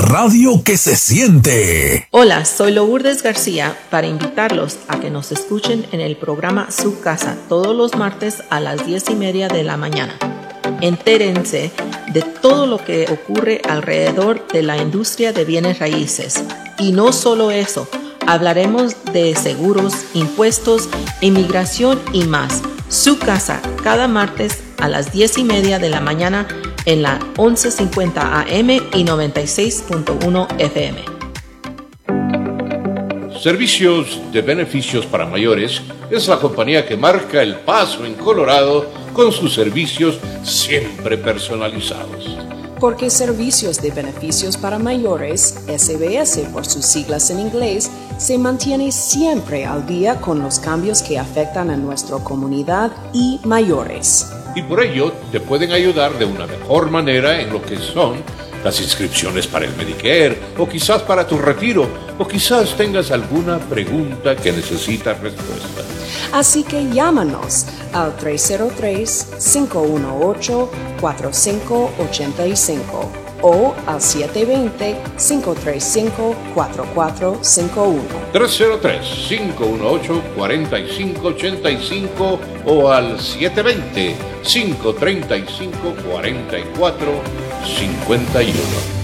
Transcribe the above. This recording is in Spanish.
radio que se siente. Hola, soy Lourdes García para invitarlos a que nos escuchen en el programa Su Casa todos los martes a las 10:30 de la mañana. Entérense de todo lo que ocurre alrededor de la industria de bienes raíces. Y no solo eso, hablaremos de seguros, impuestos, inmigración y más. Su Casa, cada martes a las 10:30 de la mañana en la 1150 AM y 96.1 FM. Servicios de Beneficios para Mayores es la compañía que marca el paso en Colorado con sus servicios siempre personalizados. Porque Servicios de Beneficios para Mayores, SBS por sus siglas en inglés, se mantiene siempre al día con los cambios que afectan a nuestra comunidad y mayores. Y por ello te pueden ayudar de una mejor manera en lo que son las inscripciones para el Medicare, o quizás para tu retiro, o quizás tengas alguna pregunta que necesita respuesta. Así que llámanos al 303-518-4585 o al 720-535-4451. 303-518-4585 o al 720-535-4451.